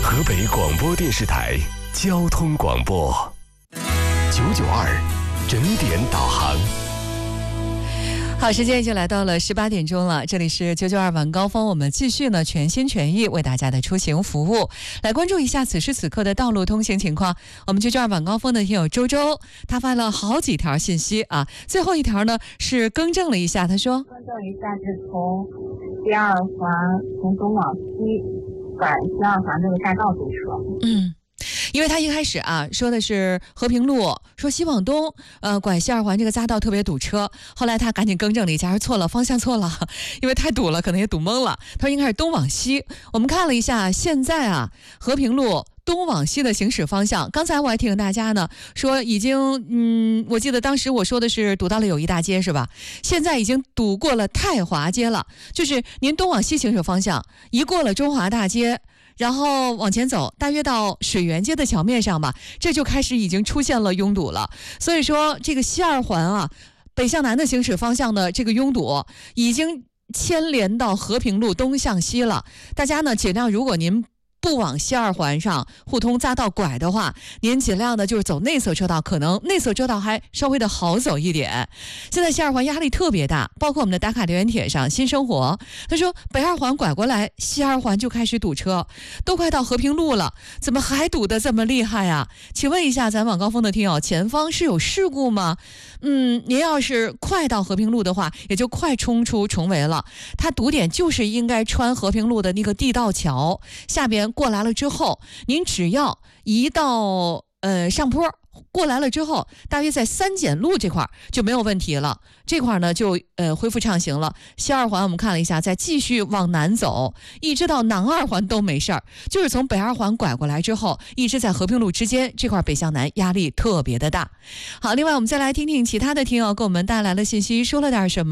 河北广播电视台交通广播992整点导航。 好，时间已经来到了18点钟了，这里是992晚高峰，我们继续呢全心全意为大家的出行服务，来关注一下此时此刻的道路通行情况。我们992晚高峰的听友周周，他发了好几条信息啊，最后一条呢是更正了一下，他说更正一下是从第二环从东往西拐第二环这个赛道堵车。 因为他一开始啊说的是和平路，说西往东，拐西二环这个匝道特别堵车。后来他赶紧更正了一下，说错了，方向错了，因为太堵了，可能也堵懵了。他说应该是东往西。我们看了一下，现在啊，和平路东往西的行驶方向，刚才我还提醒大家呢，说已经，我记得当时我说的是堵到了友谊大街是吧？现在已经堵过了太华街了，就是您东往西行驶方向，一过了中华大街。然后往前走，大约到水源街的桥面上吧，这就开始已经出现了拥堵了。所以说，这个西二环啊，北向南的行驶方向的这个拥堵已经牵连到和平路东向西了。大家呢，尽量如果您不往西二环上互通匝道拐的话，您尽量的就是走内侧车道，可能内侧车道还稍微的好走一点。现在西二环压力特别大，包括我们的打卡留言帖上新生活他说北二环拐过来，西二环就开始堵车，都快到和平路了，怎么还堵得这么厉害啊？请问一下咱晚高峰的听友，前方是有事故吗？您要是快到和平路的话，也就快冲出重围了。它堵点就是应该穿和平路的那个地道桥下边过来了之后，您只要移到上坡过来了之后，大约在三检路这块就没有问题了，这块呢就恢复畅行了。西二环我们看了一下，再继续往南走，一直到南二环都没事儿，就是从北二环拐过来之后，一直在和平路之间这块北向南压力特别的大。好，另外我们再来听听其他的听友给我们带来的信息，说了点什么。